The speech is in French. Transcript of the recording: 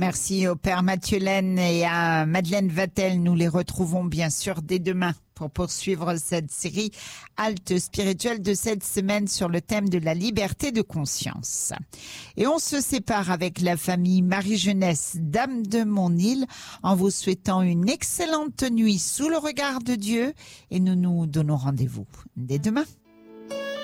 Merci au Père Mathieu Laine et à Madeleine Vatel. Nous les retrouvons bien sûr dès demain pour poursuivre cette série halte spirituelle de cette semaine sur le thème de la liberté de conscience. Et on se sépare avec la famille Marie-Jeunesse, Dame de Monîle, en vous souhaitant une excellente nuit sous le regard de Dieu, et nous nous donnons rendez-vous dès demain.